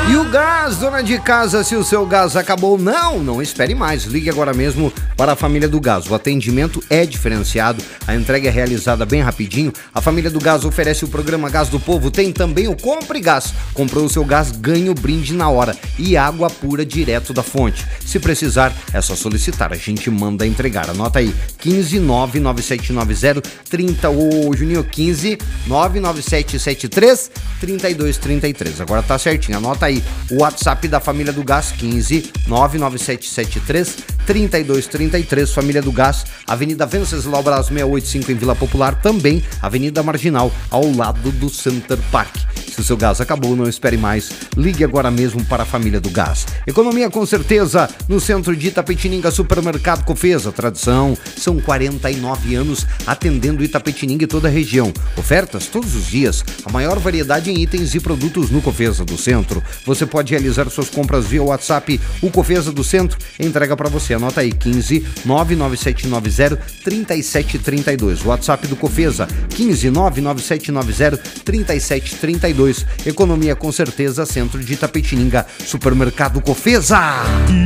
E o gás, dona de casa, se o seu gás acabou, não espere mais. Ligue agora mesmo para a Família do Gás. O atendimento é diferenciado, a entrega é realizada bem rapidinho. A Família do Gás oferece o programa Gás do Povo, tem também o Compre Gás. Comprou o seu gás, ganha o brinde na hora e água pura direto da fonte. Se precisar, é só solicitar, a gente manda entregar. Anota aí, 15 99790 30, Juninho, 15 99773 3233. Agora tá certinho, anota aí. O WhatsApp da Família do Gás, 15 99773 3233. Família do Gás, Avenida Venceslau Braz 685 em Vila Popular, também Avenida Marginal, ao lado do Center Park. Se o seu gás acabou, não espere mais. Ligue agora mesmo para a Família do Gás. Economia com certeza no centro de Itapetininga, Supermercado Cofesa. Tradição, são 49 anos atendendo Itapetininga e toda a região. Ofertas todos os dias, a maior variedade em itens e produtos no Cofesa do Centro. Você pode realizar suas compras via WhatsApp. O Cofesa do Centro entrega para você. Anota aí, 15 99790 3732. WhatsApp do Cofesa, 15 99790 3732. Economia com certeza, centro de Itapetininga, Supermercado Cofesa.